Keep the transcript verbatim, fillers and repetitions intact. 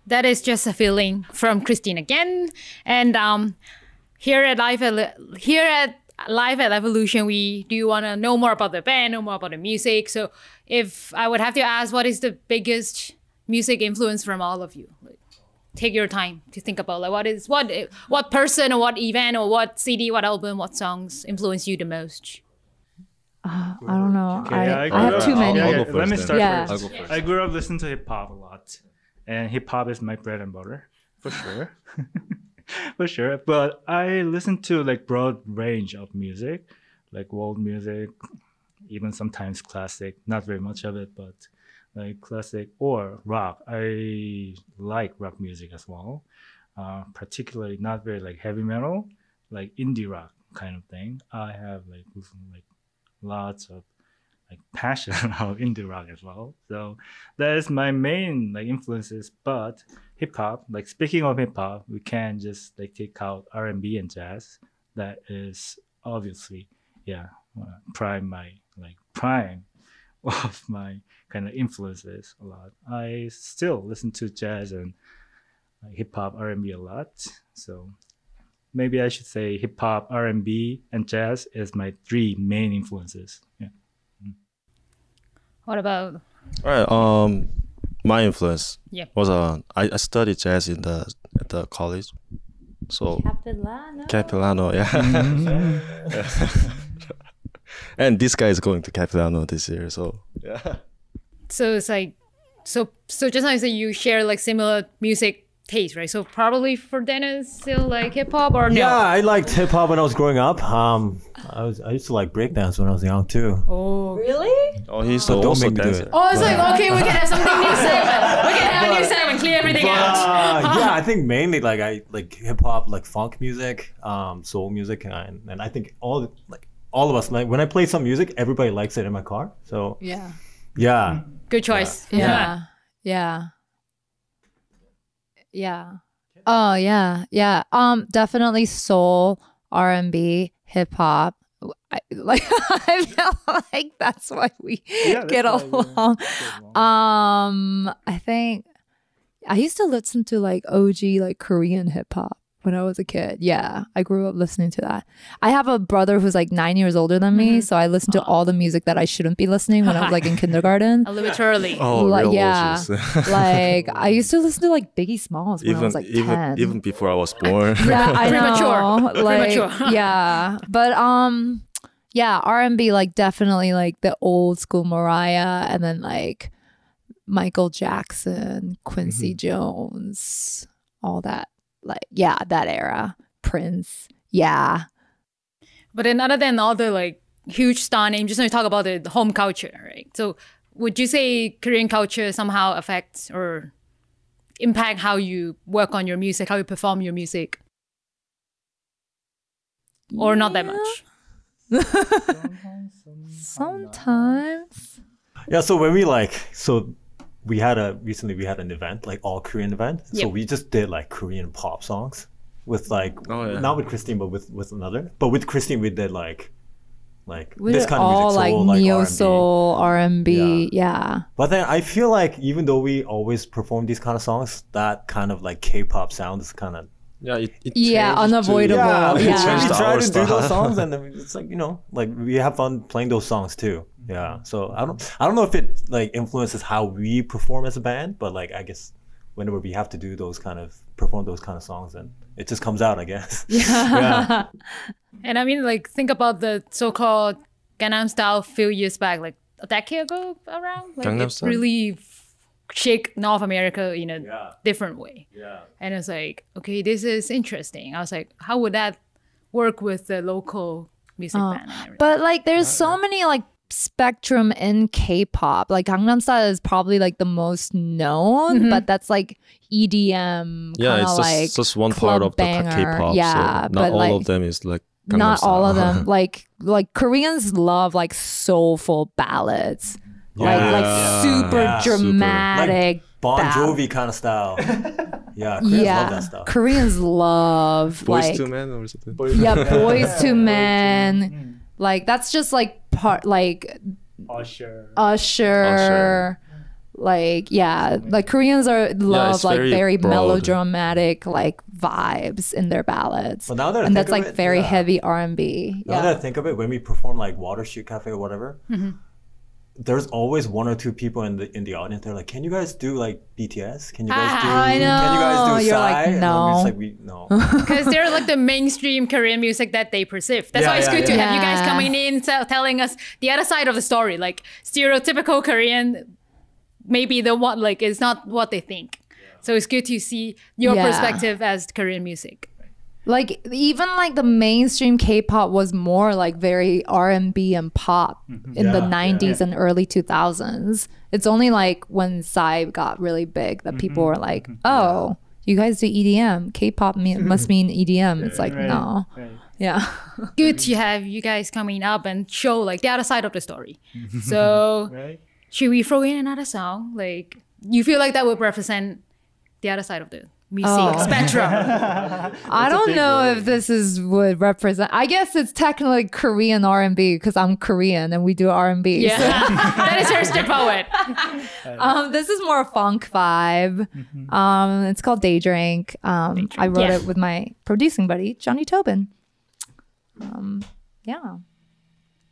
That is just a feeling from Christine again. And um, here at Live at here at Live at Evolution, we do want to know more about the band, know more about the music. So if I would have to ask, what is the biggest music influence from all of you? Like, take your time to think about like what is what what person or what event or what C D, what album, what songs influence you the most. Uh, I don't know. Okay, I, yeah, I I, grew have up- too many. yeah, I'll yeah, go let me first start then. first. I'll go first. I grew up listening to hip hop a lot, and hip hop is my bread and butter for sure, for sure. But I listen to like broad range of music, like world music, even sometimes classic. Not very much of it, but like classic or rock. I like rock music as well, uh, particularly not very like heavy metal, like indie rock kind of thing. I have like listened, like lots of like passion of indie rock as well. So that is my main like influences. But hip hop, like speaking of hip hop, we can just like take out R and B and jazz. That is obviously, yeah, uh, prime my like prime of my kind of influences a lot. I still listen to jazz and like, hip hop, R and B a lot. So maybe I should say hip hop, R and B, and jazz is my three main influences. Yeah. What about All right. Um, my influence Yeah. was uh, I, I studied jazz in the at the college, so Capilano. Capilano, yeah. And this guy is going to Capilano this year, so yeah. so it's like so so just now you said you share like similar music taste, right? So probably for Dennis still like hip hop or no? Yeah, I liked hip hop when I was growing up. Um, I was I used to like breakdance when I was young too. Oh. Really? Oh, he's But so don't also make me do dancer. it. Oh, it's like okay, we can have something new segment. We can have a new segment, clear everything But, out. uh, yeah, I think mainly like I like hip hop, like funk music, um, soul music, and and I think all like all of us like when I play some music, everybody likes it in my car. So Yeah. yeah, Good choice. Yeah. Yeah. Yeah. Oh yeah. Yeah. Um definitely soul, R and B, hip hop. I, like I feel like that's why we Yeah, that's get why we along. get along. Um I think I used to listen to like O G like Korean hip hop when I was a kid. Yeah, I grew up listening to that. I have a brother who's like nine years older than me, so I listened to all the music that I shouldn't be listening when I was like in kindergarten. A little bit early. Oh, Like, real yeah. Vultures. Like I used to listen to like Biggie Smalls when I even was like even ten. even before I was born. Yeah, I Premature. know. Like, Premature. yeah, but um, yeah, R and B like definitely like the old school Mariah, and then like Michael Jackson, Quincy Jones, all that. Like yeah, that era. Prince. Yeah. But then other than all the like huge star names, just want to talk about the, the home culture, right? So would you say Korean culture somehow affects or impact how you work on your music, how you perform your music? Or not that much? Sometimes. yeah. So when we like so. We had a recently we had an event like all Korean event. So Yep. we just did like Korean pop songs with like Oh, yeah. not with Christine but with with another. But with Christine we did like like We this did kind of all music, like soul, like neo R and B. soul, R and B. Yeah. But then I feel like even though we always perform these kind of songs, that kind of like K-pop sound is kind of Yeah, it, it Yeah, changed to- unavoidable. yeah. Oh, We yeah. try Changed to to try our to do those style. songs, and then it's like you know, like we have fun playing those songs too. Yeah. So I don't, I don't know if it like influences how we perform as a band, but like I guess whenever we have to do those kind of perform those kind of songs, then it just comes out, I guess. Yeah. And I mean, like, think about the so-called Gangnam Style a few years back, like a decade ago around. Like, Gangnam it Style? really f- shake North America in a Yeah. different way. Yeah. And it's like, okay, this is interesting. I was like, how would that work with the local music Oh, band and everything? But like there's so many like spectrum in K-pop. Like Gangnam Style is probably like the most known, Mhm. but that's like E D M Yeah, kind it's of just, like just one part club of the banger. K-pop. Yeah, so not but all like of them is like Gangnam not all of Style. them. Like like Koreans love like soulful ballads. Like like Yeah. super Yeah, super. dramatic. Bon ball- Jovi kind of style. Yeah. Koreans yeah, love that stuff. Koreans love Boys like to Men or something. yeah, boys to men. Like that's just like part like Usher. Usher, Usher. Like yeah, like Koreans are love it's like very very broad. melodramatic like vibes in their ballads. But now that I and think that's of like it, very yeah. heavy R and B. Now Yeah. that I think of it, when we perform like Water Street Cafe or whatever, Mm-hmm. there's always one or two people in the in the audience. They're like, "Can you guys do like B T S? Can you guys Ah, do? I Can you guys know. do You're Psy?" like, And I'm no. just like, we no. Because they're like the mainstream Korean music that they perceive. That's Yeah, why it's yeah, good to yeah. have you guys Yeah. coming in tell telling us the other side of the story. Like stereotypical Korean, maybe the one like is not what they think. So it's good to see your Yeah. perspective as Korean music. Like even like the mainstream K-pop was more like very R and B and pop in the Yeah, nineties and early two thousands. It's only like when Psy got really big that people were like, "Oh, you guys do E D M. K-pop me- must mean E D M." It's like, Right, no. right. Yeah. Good to have you guys coming up and show like the other side of the story. So Right? should we throw in another song? Like you feel like that would represent the other side of the music Oh. spectrum. I don't big know word. if this is would represent. I guess it's technically Korean R and B because I'm Korean and we do R and B. Yeah, that is her poet. Um, this is more funk vibe. Um, it's called Day Drink. Um, I wrote Yeah. it with my producing buddy Johnny Tobin. Um, yeah.